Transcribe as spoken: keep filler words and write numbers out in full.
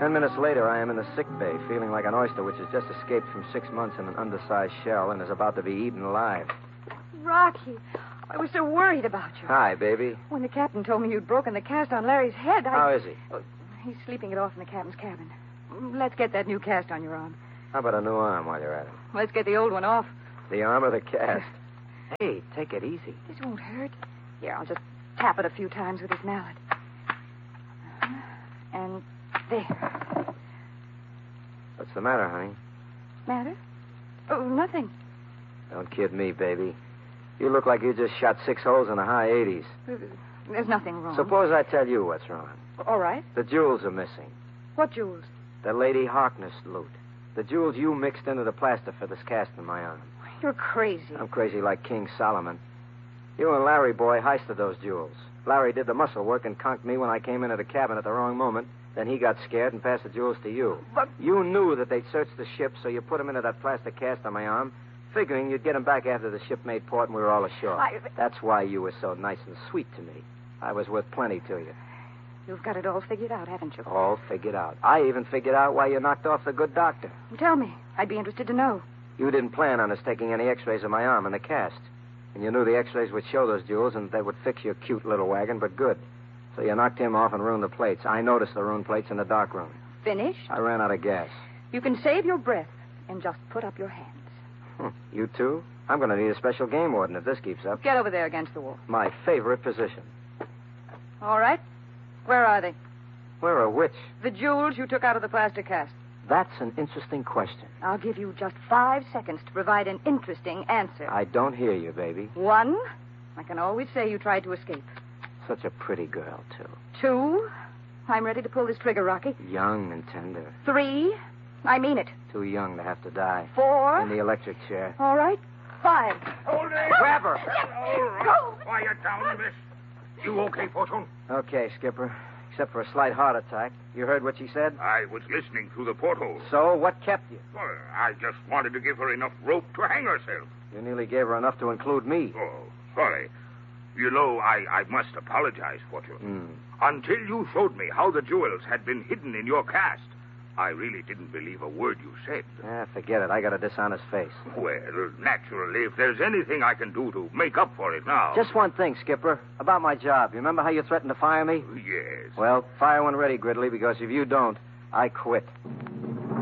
Ten minutes later, I am in the sick bay, feeling like an oyster which has just escaped from six months in an undersized shell and is about to be eaten alive. Rocky, I was so worried about you. Hi, baby. When the captain told me you'd broken the cast on Larry's head, I... How is he? Oh, he's sleeping it off in the captain's cabin. Let's get that new cast on your arm. How about a new arm while you're at it? Let's get the old one off. The arm or the cast? Hey, take it easy. This won't hurt. Here, I'll just tap it a few times with this mallet. Uh-huh. And there. What's the matter, honey? Matter? Oh, nothing. Don't kid me, baby. You look like you just shot six holes in the high eighties. There's nothing wrong. Suppose I tell you what's wrong. All right. The jewels are missing. What jewels? The Lady Harkness loot. The jewels you mixed into the plaster for this cast in my arm. You're crazy. I'm crazy like King Solomon. You and Larry, boy, heisted those jewels. Larry did the muscle work and conked me when I came into the cabin at the wrong moment. Then he got scared and passed the jewels to you. But... You knew that they'd searched the ship, so you put them into that plastic cast on my arm, figuring you'd get them back after the ship made port and we were all ashore. I... That's why you were so nice and sweet to me. I was worth plenty to you. You've got it all figured out, haven't you? All figured out. I even figured out why you knocked off the good doctor. Tell me. I'd be interested to know. You didn't plan on us taking any x-rays of my arm in the cast. And you knew the x-rays would show those jewels and they would fix your cute little wagon, but good. So you knocked him off and ruined the plates. I noticed the ruined plates in the dark room. Finished? I ran out of gas. You can save your breath and just put up your hands. Hmm. You too? I'm going to need a special game warden if this keeps up. Get over there against the wall. My favorite position. All right. Where are they? Where are which? The jewels you took out of the plastic cast. That's an interesting question. I'll give you just five seconds to provide an interesting answer. I don't hear you, baby. One, I can always say you tried to escape. Such a pretty girl, too. Two, I'm ready to pull this trigger, Rocky. Young and tender. Three, I mean it. Too young to have to die. Four. In the electric chair. All right. Five. Hold it. Grab her. All right. Quiet down, miss. You okay, Fortune? Okay, Skipper. Except for a slight heart attack. You heard what she said? I was listening through the porthole. So, what kept you? Well, I just wanted to give her enough rope to hang herself. You nearly gave her enough to include me. Oh, sorry. You know, I, I must apologize, Fortune. Mm. Until you showed me how the jewels had been hidden in your cast, I really didn't believe a word you said. Ah, forget it. I got a dishonest face. Well, naturally, if there's anything I can do to make up for it now... Just one thing, Skipper. About my job. You remember how you threatened to fire me? Yes. Well, fire when ready, Gridley, because if you don't, I quit.